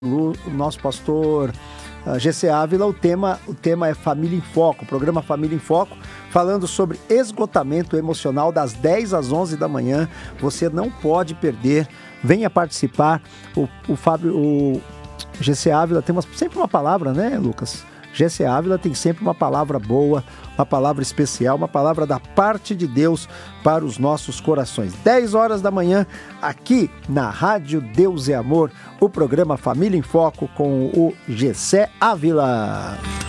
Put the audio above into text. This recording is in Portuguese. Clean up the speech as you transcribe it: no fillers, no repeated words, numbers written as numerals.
o nosso pastor GC Ávila, o tema é Família em Foco, o programa Família em Foco, falando sobre esgotamento emocional das 10 às 11 da manhã. Você não pode perder, venha participar. O GC Ávila tem sempre uma palavra, né, Lucas? GC Ávila tem sempre uma palavra boa, uma palavra especial, uma palavra da parte de Deus para os nossos corações. 10 horas da manhã, aqui na Rádio Deus é Amor, o programa Família em Foco com o GC Ávila.